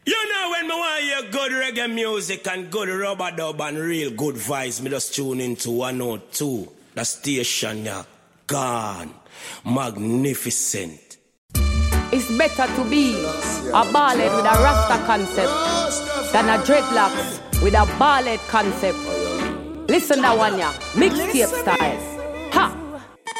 You know when me want hear good reggae music and good rubber dub and real good vibes, me just tune into 102. The station, yeah. Gone. Magnificent. It's better to be a ballad with a Rasta concept than a dreadlocks with a ballad concept. Listen that one, yeah. Mixtape style.